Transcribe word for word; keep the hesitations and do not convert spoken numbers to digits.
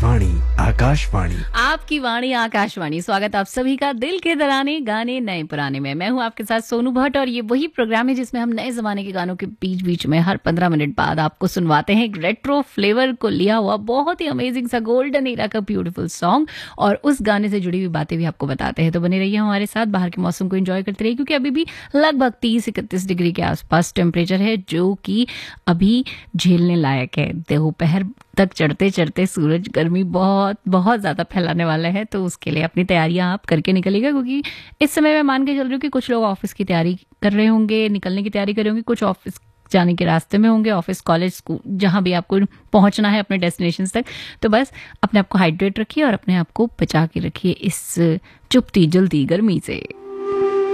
वाणी आकाशवाणी, आपकी वाणी आकाशवाणी। स्वागत आप सभी का दिल के दराने गाने नए पुराने में। मैं हूं आपके साथ सोनू भट्ट और ये वही प्रोग्राम है जिसमें हम नए जमाने के गानों के बीच बीच में हर पंद्रह मिनट बाद आपको सुनवाते हैं एक रेट्रो फ्लेवर को लिया हुआ बहुत ही अमेजिंग सा गोल्डन एरा का ब्यूटीफुल सॉन्ग और उस गाने से जुड़ी हुई बातें भी आपको बताते हैं। तो बने रहिए हमारे साथ, बाहर के मौसम को एंजॉय करते रहिए क्योंकि अभी भी लगभग तीस इकतीस डिग्री के आसपास टेम्परेचर है जो कि अभी झेलने लायक है। दोपहर तक चढ़ते चढ़ते सूरज गर्मी बहुत बहुत ज़्यादा फैलाने वाला है, तो उसके लिए अपनी तैयारियां आप करके निकलिएगा क्योंकि इस समय मैं मान के चल रही हूँ कि कुछ लोग ऑफिस की तैयारी कर रहे होंगे, निकलने की तैयारी कर रहे होंगे, कुछ ऑफिस जाने के रास्ते में होंगे, ऑफिस कॉलेज स्कूल जहाँ भी आपको पहुँचना है अपने डेस्टिनेशन तक। तो बस अपने आप को हाइड्रेट रखिए और अपने आप को बचा के रखिए इस चुपती जल्दी गर्मी से।